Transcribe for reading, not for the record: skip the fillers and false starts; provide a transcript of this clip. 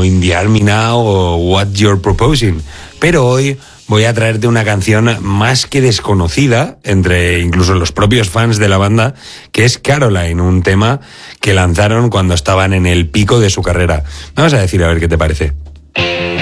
In the Army Now o What You're Proposing. Pero hoy voy a traerte una canción más que desconocida entre incluso los propios fans de la banda, que es Caroline, un tema que lanzaron cuando estaban en el pico de su carrera. Vamos a decir a ver qué te parece.